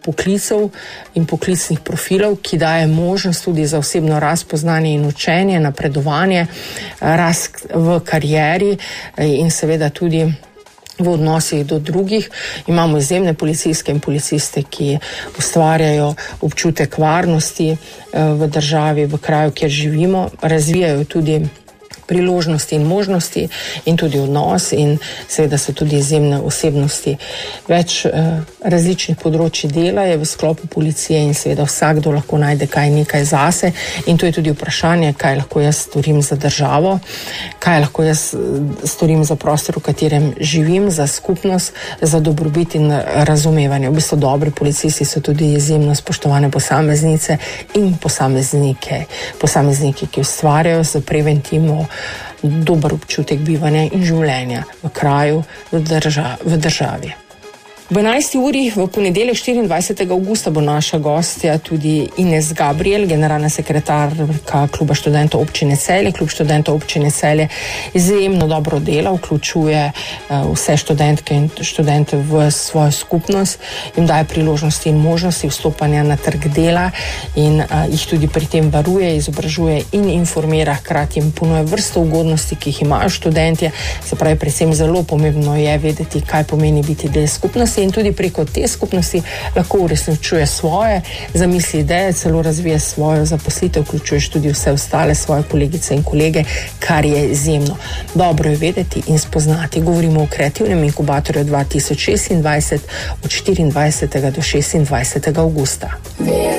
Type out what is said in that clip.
poklicev in poklicnih profilov, ki daje možnost tudi za osebno rast, poznanje in učenje, napredovanje, rast v karieri in seveda tudi v odnosih do drugih. Imamo izjemne policistke in policiste, ki ustvarjajo občutek varnosti v državi, v kraju, kjer živimo, razvijajo tudi priložnosti in možnosti in tudi odnos in seveda so tudi izjemne osebnosti. Več različnih področji dela je v sklopu policije in seveda vsakdo lahko najde nekaj zase in to je tudi vprašanje, kaj lahko jaz storim za državo, kaj lahko jaz storim za prostor, v katerem živim, za skupnost, za dobrobit in razumevanje. V bistvu dobri policisti so tudi izjemno spoštovane posameznice in posamezniki, ki ustvarjajo z preventivo dober občutek bivanja in življenja v kraju, v državi. V 11. uri v ponedeljek 24. avgusta bo naša gostja tudi Ines Gabriel, generalna sekretarka Kluba študentov občine Celje. Klub študentov občine Celje izjemno dobro dela, vključuje vse študentke in študente v svojo skupnost, jim daje priložnosti in možnosti vstopanja na trg dela in jih tudi pri tem varuje, izobražuje in informira, hkrati jim ponuja vrsto ugodnosti, ki jih imajo študentje. Se pravi, predvsem zelo pomembno je vedeti, kaj pomeni biti del skupnosti in tudi preko te skupnosti lahko uresničuje svoje zamisli, ideje, celo razvije svojo zaposlitev, vključuješ tudi vse ostale svoje kolegice in kolege, kar je izjemno. Dobro je vedeti in spoznati. Govorimo o kreativnem inkubatorju 2026 od 24. do 26. avgusta.